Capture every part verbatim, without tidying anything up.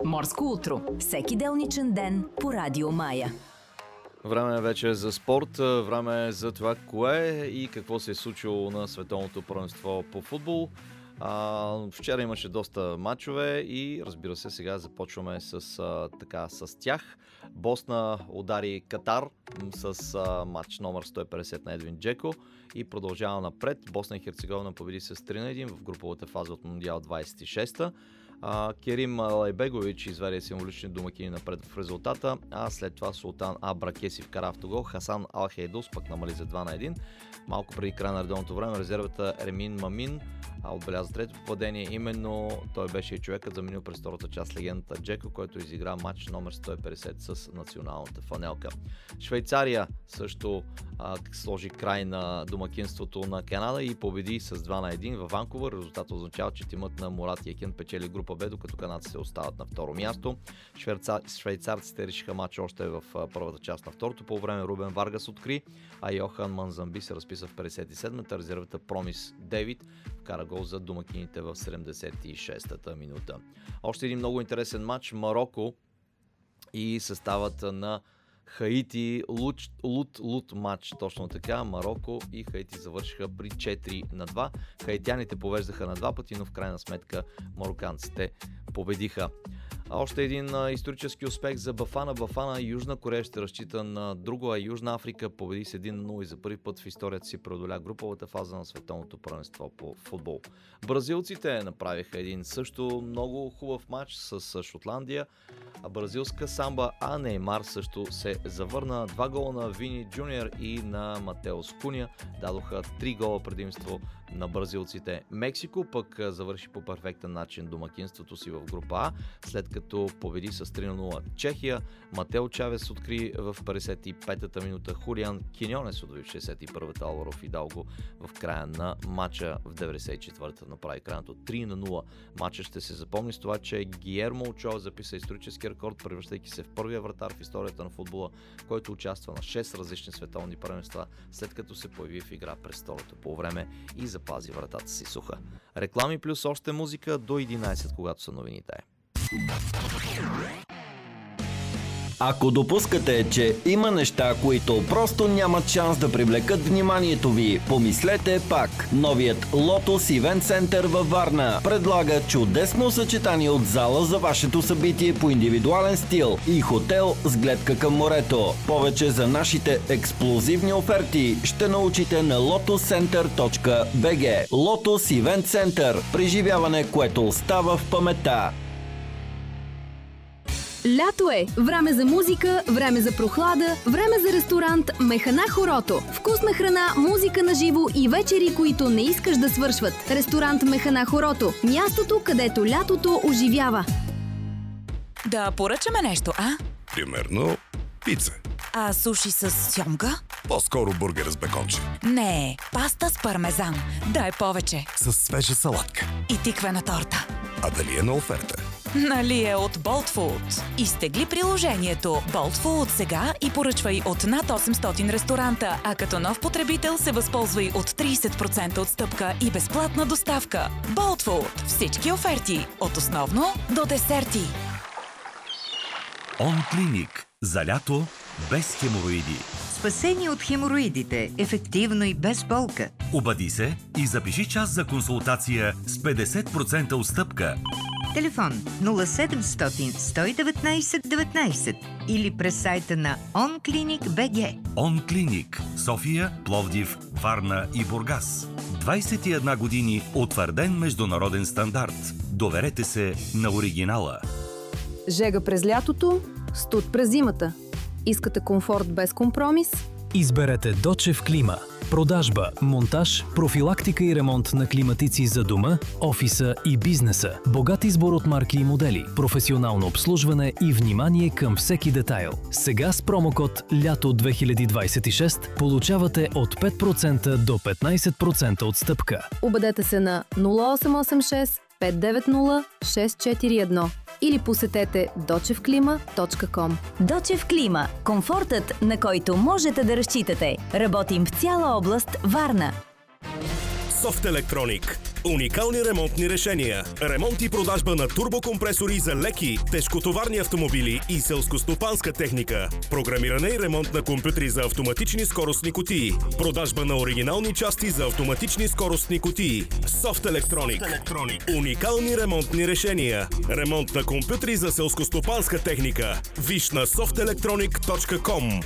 Морско утро. Всеки делничен ден по Радио Мая. Време е вече за спорт, време е за това кое и какво се е случило на световното първенство по футбол. А, вчера имаше доста мачове и разбира се, сега започваме с, а, така, с тях. Босна удари Катар с а, матч номер сто и петдесет на Едвин Джеко и продължава напред. Босна и Херцеговина победи с три на едно в груповата фаза от Мондиал двадесет и шеста. Uh, Керим Лайбегович изведе символични домакини напред в резултата, а след това Султан Абракеси вкара автогол. Хасан Алхейдус пък намали за два на едно. Малко преди края на редовното време резервата Ремин Мамин а, отбеляза трето попадение. Именно той беше и човекът заменил през втората част легендата Джеко, който изигра матч номер сто и петдесет с националната фанелка. Швейцария също а, сложи край на домакинството на Канада и победи с два на едно във Ванкувър. Резултатът означава, че тимът на Мурат Якен печели група Б, докато канадците се остават на второ място. Швейцар... Швейцарците решиха матч още в първата част на второто. По време Рубен Варгас откри, а Йохан Манзамби се разписа в петдесет и седмата. Резервата Промис Дейвид вкара гол за домакините в седемдесет и шестата минута. Още един много интересен матч. Мароко и съставът на Хаити, лут, лут, лут матч, точно така. Мароко и Хаити завършиха при четири на два. Хаитяните повеждаха на два пъти, но в крайна сметка мароканците победиха. Още един а, исторически успех за Бафана. Бафана Южна Корея ще разчита на друго, а Южна Африка победи с един на нула и за първи път в историята си преодоля груповата фаза на световното първенство по футбол. Бразилците направиха един също много хубав матч с Шотландия. А бразилска самба, а Неймар също се завърна. Два гола на Вини Джуниор и на Матеос Куня дадоха три гола предимство на бразилците. Мексико пък завърши по перфектен начин домакинството си в група А, след като победи с три на нула Чехия. Матео Чавес откри в петдесет и петата минута. Хулиан Киньонес отбив в шестдесет и първата. Алваро Фидалго в края на матча в деветдесет и четвъртата направи крайното три на нула. Матча ще се запомни с това, че Гиермо Очоа записа исторически рекорд, превръщайки се в първия вратар в историята на футбола, който участва на шест различни световни първенства, след като се появи в Игра престолите по време и запази вратата си суха. Реклами плюс още музика до единайсет, когато са новините. Ако допускате, че има неща, които просто нямат шанс да привлекат вниманието ви, помислете пак. Новият Lotus Event Center във Варна предлага чудесно съчетание от зала за вашето събитие по индивидуален стил и хотел с гледка към морето. Повече за нашите ексклузивни оферти ще научите на lotus center точка би джи. Lotus Event Center. Преживяване, което остава в паметта. Лято е! Време за музика, време за прохлада, време за ресторант Механа Хорото. Вкусна храна, музика на живо и вечери, които не искаш да свършват. Ресторант Механа Хорото. Мястото, където лятото оживява. Да поръчаме нещо, а? Примерно пица. А суши с сьомга? По-скоро бургер с беконче. Не, паста с пармезан. Дай повече. С свежа салатка. И тиквена торта. А дали е на оферта? Нали е от Bolt Food. Изтегли приложението Bolt Food сега и поръчвай от над осемстотин ресторанта, а като нов потребител се възползвай от трийсет процента отстъпка и безплатна доставка. Bolt Food. Всички оферти. От основно до десерти. Он Клиник. За лято без хемороиди. Спасение от хемороидите. Ефективно и без болка. Обади се и запиши час за консултация с петдесет процента отстъпка. Телефон нула седемстотин сто и деветнайсет деветнайсет или през сайта на онклиник точка би джи. Он Клиник. София, Пловдив, Варна и Бургас. двайсет и една години утвърден международен стандарт. Доверете се на оригинала. Жега през лятото, студ през зимата. Искате комфорт без компромис? Изберете Дочев Клима. Продажба, монтаж, профилактика и ремонт на климатици за дома, офиса и бизнеса. Богат избор от марки и модели, професионално обслужване и внимание към всеки детайл. Сега с промокод Лято две хиляди двайсет и шеста получавате от пет процента до петнайсет процента отстъпка. Обадете се на нула осем осем шест пет девет нула шест четири едно или посетете дочев клима точка ком. Дочев Клима. Комфортът, на който можете да разчитате. Работим в цяла област Варна. Софт Електроник. Уникални ремонтни решения. Ремонт и продажба на турбокомпресори за леки, тежкотоварни автомобили и селскостопанска техника. Програмиране и ремонт на компютри за автоматични скоростни кутии. Продажба на оригинални части за автоматични скоростни кутии. Софт Електроник. Уникални ремонтни решения. Ремонт на компютри за селскостопанска техника. Виж на софт електроник точка ком.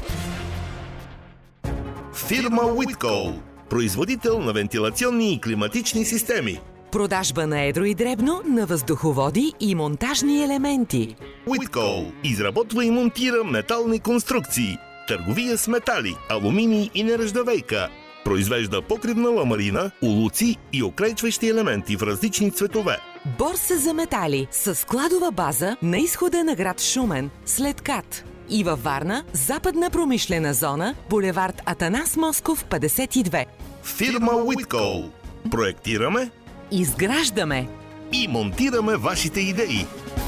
Фирма Whitco. Производител на вентилационни и климатични системи. Продажба на едро и дребно на въздуховоди и монтажни елементи. Whitco изработва и монтира метални конструкции. Търговия с метали, алуминий и нержавейка. Произвежда покривна ламарина, улуци и окречващи елементи в различни цветове. Борса за метали с складова база на изхода на град Шумен, след КАТ. И във Варна, западна промишлена зона, булевард Атанас Москов, петдесет и две. Фирма Whitco. Проектираме, изграждаме и монтираме вашите идеи.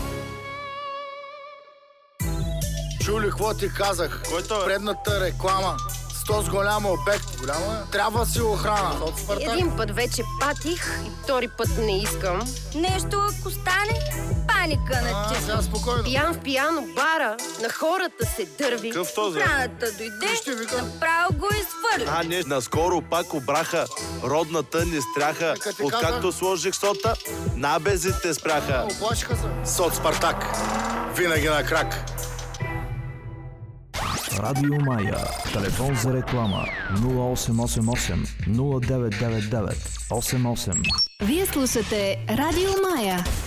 Чули, какво ти казах? Който е? Предната реклама. Сто с голям обект. Голямо е? Трябва си охрана. Един път вече патих и втори път не искам. Нещо ако стане, паника на често. А, спокойно. Пиян в пияно бара, на хората се дърви. Какъв този? Охраната дойде, направо го изхвърли. А, не, наскоро пак обраха родната ни стряха. Откакто сложих сота, набезите спряха. Оплашиха се. Сот Спартак. Винаги на крак. Радио Мая. Телефон за реклама нула осем осем осем нула девет девет девет осем осем. Вие слушате Радио Мая.